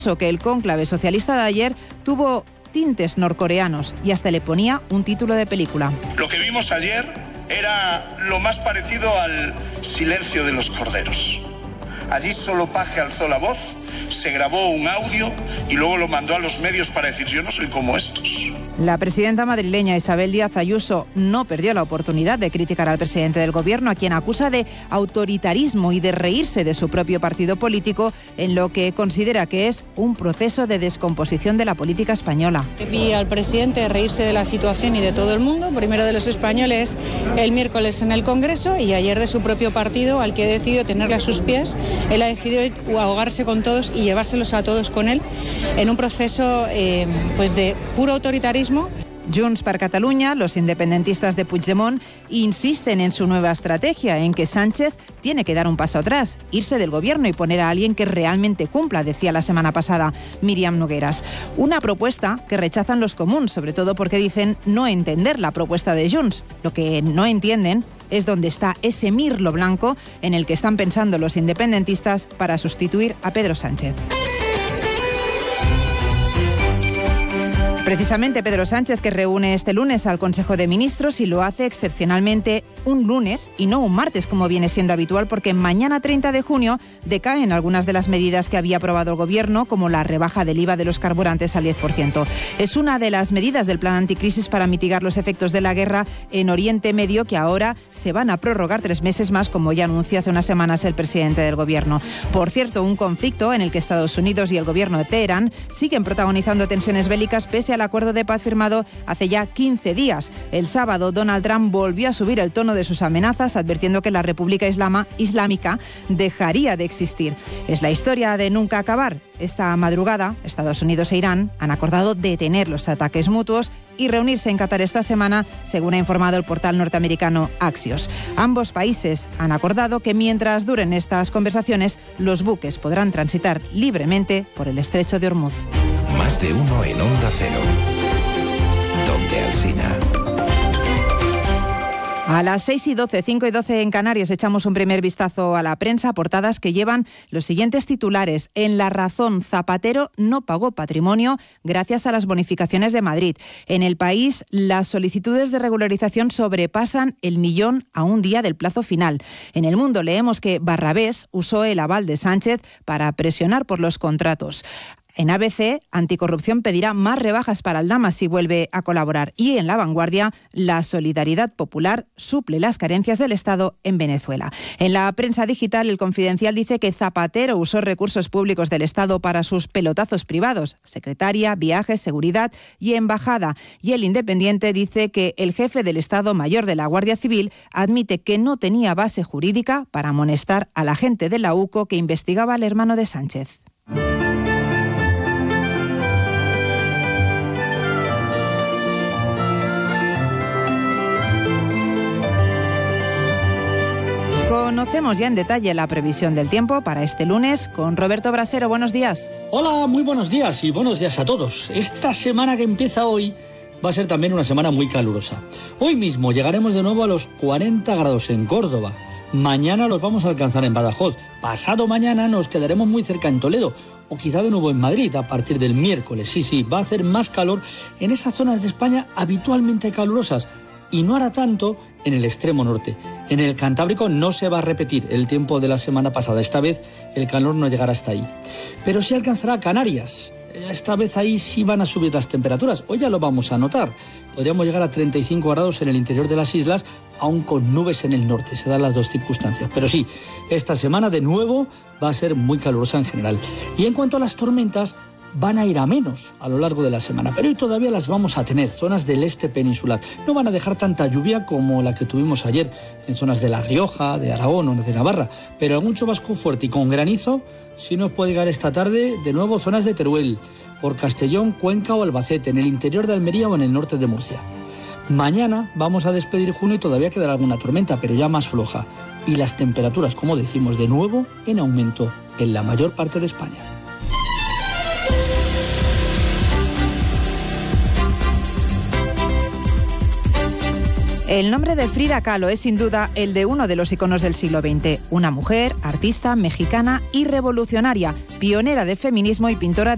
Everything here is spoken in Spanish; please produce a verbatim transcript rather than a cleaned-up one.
que el cónclave socialista de ayer tuvo tintes norcoreanos y hasta le ponía un título de película. Lo que vimos ayer era lo más parecido al silencio de los corderos. Allí solo Page alzó la voz, se grabó un audio y luego lo mandó a los medios para decir: yo no soy como estos. La presidenta madrileña Isabel Díaz Ayuso no perdió la oportunidad de criticar al presidente del gobierno, a quien acusa de autoritarismo y de reírse de su propio partido político en lo que considera que es un proceso de descomposición de la política española. Vi al presidente reírse de la situación y de todo el mundo, primero de los españoles el miércoles en el Congreso y ayer de su propio partido, al que ha decidido tenerle a sus pies. Él ha decidido ahogarse con todos y llevárselos a todos con él en un proceso eh, pues de puro autoritarismo. Junts per Catalunya, los independentistas de Puigdemont, insisten en su nueva estrategia, en que Sánchez tiene que dar un paso atrás, irse del gobierno y poner a alguien que realmente cumpla, decía la semana pasada Míriam Nogueras. Una propuesta que rechazan los comuns, sobre todo porque dicen no entender la propuesta de Junts. Lo que no entienden es dónde está ese mirlo blanco en el que están pensando los independentistas para sustituir a Pedro Sánchez. Precisamente Pedro Sánchez, que reúne este lunes al Consejo de Ministros y lo hace excepcionalmente un lunes y no un martes, como viene siendo habitual, porque mañana treinta de junio decaen algunas de las medidas que había aprobado el Gobierno, como la rebaja del I V A de los carburantes al diez por ciento. Es una de las medidas del plan anticrisis para mitigar los efectos de la guerra en Oriente Medio, que ahora se van a prorrogar tres meses más, como ya anunció hace unas semanas el presidente del Gobierno. Por cierto, un conflicto en el que Estados Unidos y el Gobierno de Teherán siguen protagonizando tensiones bélicas pese al acuerdo de paz firmado hace ya quince días. El sábado, Donald Trump volvió a subir el tono de sus amenazas, advirtiendo que la República Islama, Islámica dejaría de existir. Es la historia de nunca acabar. Esta madrugada, Estados Unidos e Irán han acordado detener los ataques mutuos y reunirse en Qatar esta semana, según ha informado el portal norteamericano Axios. Ambos países han acordado que mientras duren estas conversaciones, los buques podrán transitar libremente por el estrecho de Hormuz. Más de uno en Onda Cero. Donde Alsina. A las seis y doce, cinco y doce en Canarias, echamos un primer vistazo a la prensa, portadas que llevan los siguientes titulares. En La Razón, Zapatero no pagó patrimonio gracias a las bonificaciones de Madrid. En El País, las solicitudes de regularización sobrepasan el millón a un día del plazo final. En El Mundo leemos que Barrabés usó el aval de Sánchez para presionar por los contratos. En A B C, Anticorrupción pedirá más rebajas para Aldama si vuelve a colaborar. Y en La Vanguardia, la solidaridad popular suple las carencias del Estado en Venezuela. En la prensa digital, El Confidencial dice que Zapatero usó recursos públicos del Estado para sus pelotazos privados, secretaria, viajes, seguridad y embajada. Y El Independiente dice que el jefe del Estado Mayor de la Guardia Civil admite que no tenía base jurídica para amonestar al agente de la U C O que investigaba al hermano de Sánchez. Conocemos ya en detalle la previsión del tiempo para este lunes con Roberto Brasero. Buenos días. Hola, muy buenos días y buenos días a todos. Esta semana que empieza hoy va a ser también una semana muy calurosa. Hoy mismo llegaremos de nuevo a los cuarenta grados en Córdoba. Mañana los vamos a alcanzar en Badajoz. Pasado mañana nos quedaremos muy cerca en Toledo o quizá de nuevo en Madrid a partir del miércoles. Sí, sí, va a hacer más calor en esas zonas de España habitualmente calurosas y no hará tanto en el extremo norte. En el Cantábrico no se va a repetir el tiempo de la semana pasada. Esta vez el calor no llegará hasta ahí. Pero sí alcanzará Canarias. Esta vez ahí sí van a subir las temperaturas. Hoy ya lo vamos a notar. Podríamos llegar a treinta y cinco grados en el interior de las islas, aún con nubes en el norte. Se dan las dos circunstancias. Pero sí, esta semana de nuevo va a ser muy calurosa en general. Y en cuanto a las tormentas, van a ir a menos a lo largo de la semana, pero hoy todavía las vamos a tener, zonas del este peninsular. No van a dejar tanta lluvia como la que tuvimos ayer en zonas de La Rioja, de Aragón o de Navarra, pero algún chubasco fuerte y con granizo sí nos puede llegar esta tarde de nuevo zonas de Teruel, por Castellón, Cuenca o Albacete, en el interior de Almería o en el norte de Murcia. Mañana vamos a despedir junio y todavía quedará alguna tormenta, pero ya más floja. Y las temperaturas, como decimos, de nuevo en aumento en la mayor parte de España. El nombre de Frida Kahlo es sin duda el de uno de los iconos del siglo veinte. Una mujer, artista, mexicana y revolucionaria, pionera del feminismo y pintora